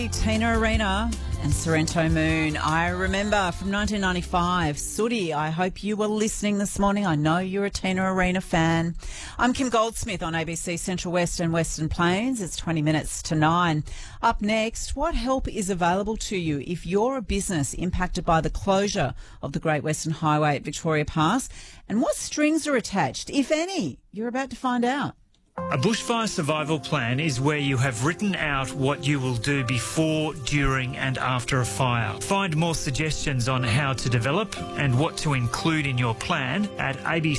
Grey, Tina Arena and Sorrento Moon. I remember from 1995. Sooty, I hope you were listening this morning. I know you're a Tina Arena fan. I'm Kim Goldsmith on ABC Central West and Western Plains. It's 20 minutes to 9. Up next, what help is available to you if you're a business impacted by the closure of the Great Western Highway at Victoria Pass? And what strings are attached, if any? You're about to find out. A bushfire survival plan is where you have written out what you will do before, during and after a fire. Find more suggestions on how to develop and what to include in your plan at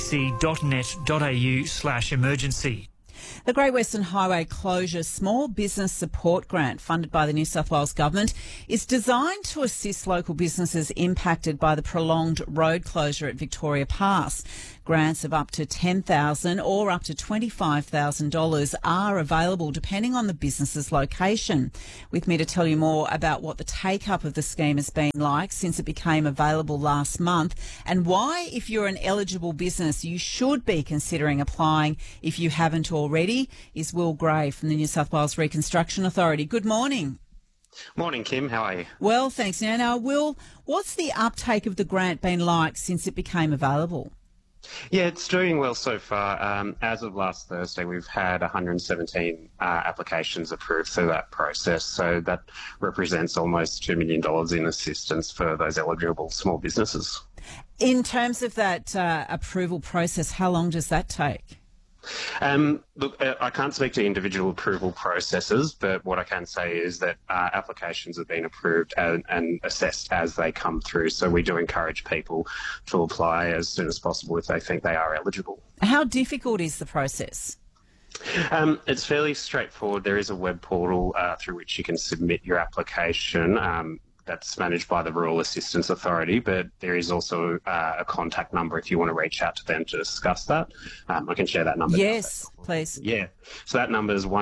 abc.net.au/emergency. The Great Western Highway Closure Small Business Support Grant, funded by the New South Wales Government, is designed to assist local businesses impacted by the prolonged road closure at Victoria Pass. Grants of up to $10,000 or up to $25,000 are available depending on the business's location. With me to tell you more about what the take-up of the scheme has been like since it became available last month and why, if you're an eligible business, you should be considering applying if you haven't already, is Will Gray from the New South Wales Reconstruction Authority. Good morning. Morning, Kim. How are you? Well, thanks. Now, Will, what's the uptake of the grant been like since it became available? Yeah, it's doing well so far. As of last Thursday, we've had 117 applications approved through that process. So that represents almost $2 million in assistance for those eligible small businesses. In terms of that approval process, how long does that take? Look, I can't speak to individual approval processes, but what I can say is that applications have been approved and assessed as they come through. So we do encourage people to apply as soon as possible if they think they are eligible. How difficult is the process? It's fairly straightforward. There is a web portal through which you can submit your application. That's managed by the Rural Assistance Authority, but there is also a contact number if you want to reach out to them to discuss that. I can share that number. Yes, please. Yeah. So that number is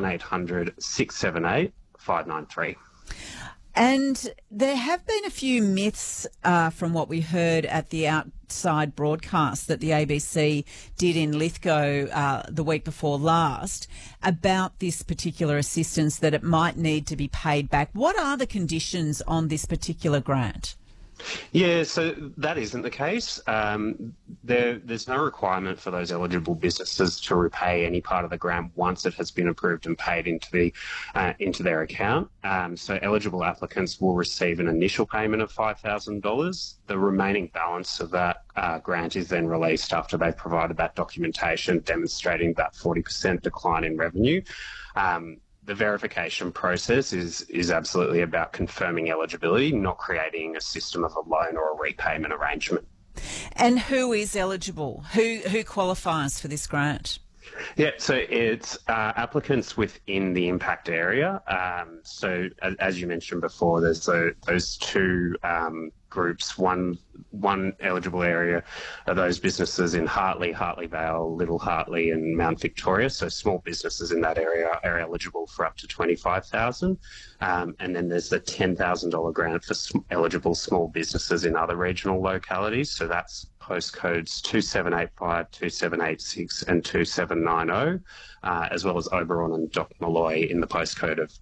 1-800-678-593. And there have been a few myths from what we heard at the outside broadcast that the ABC did in Lithgow the week before last about this particular assistance, that it might need to be paid back. What are the conditions on this particular grant? Yeah, so that isn't the case. There's no requirement for those eligible businesses to repay any part of the grant once it has been approved and paid into their account. So eligible applicants will receive an initial payment of $5,000. The remaining balance of that grant is then released after they've provided that documentation demonstrating that 40% decline in revenue. The verification process is absolutely about confirming eligibility, not creating a system of a loan or a repayment arrangement. And who is eligible? Who qualifies for this grant? Yeah, so it's applicants within the impact area. So as you mentioned before, there's those two groups. One eligible area are those businesses in Hartley, Hartley Vale, Little Hartley and Mount Victoria. So small businesses in that area are eligible for up to $25,000. And then there's the $10,000 grant for eligible small businesses in other regional localities. So that's postcodes 2785, 2786 and 2790, as well as Oberon and Doc Malloy in the postcode of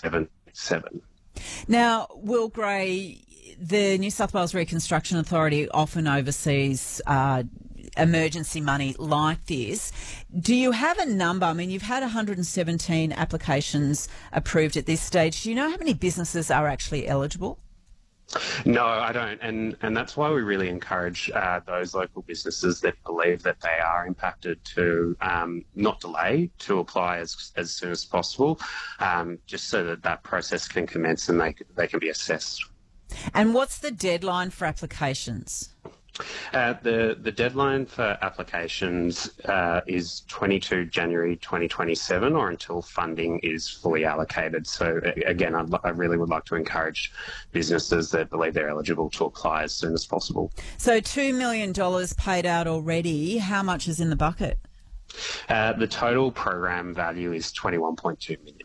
277. Now, Will Gray, the New South Wales Reconstruction Authority often oversees emergency money like this. Do you have a number? I mean, you've had 117 applications approved at this stage. Do you know how many businesses are actually eligible? No, I don't. And that's why we really encourage those local businesses that believe that they are impacted to not delay, to apply as soon as possible, just so that process can commence and they can be assessed. And what's the deadline for applications? The deadline for applications is 22 January 2027 or until funding is fully allocated. So again, I really would like to encourage businesses that believe they're eligible to apply as soon as possible. So $2 million paid out already. How much is in the bucket? The total program value is $21.2 million.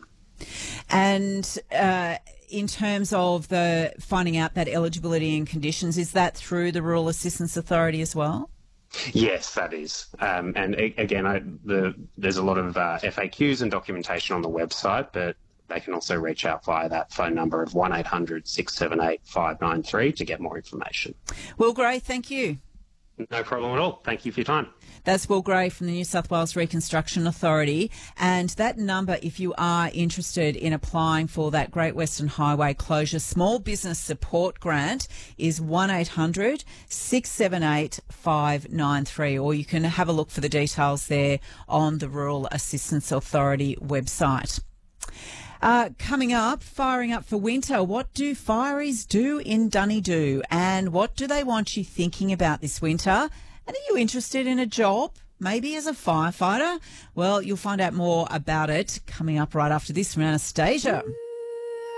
And in terms of the finding out that eligibility and conditions, is that through the Rural Assistance Authority as well? Yes, that is. And again, there's a lot of FAQs and documentation on the website, but they can also reach out via that phone number of 1800 678 593 to get more information. Will Gray, thank you. No problem at all. Thank you for your time. That's Will Gray from the New South Wales Reconstruction Authority. And that number, if you are interested in applying for that Great Western Highway Closure Small Business Support Grant, is 1800 678 593. Or you can have a look for the details there on the Rural Assistance Authority website. Coming up, firing up for winter. What do fireys do in Dunedoo? And what do they want you thinking about this winter? And are you interested in a job, maybe as a firefighter? Well, you'll find out more about it coming up right after this from Anastasia.